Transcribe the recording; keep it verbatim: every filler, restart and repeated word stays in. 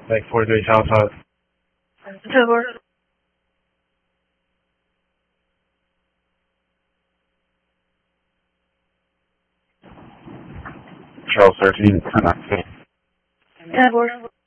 Like forty-three South South. Trevor. Charles thirteen, ten nineteen. Trevor.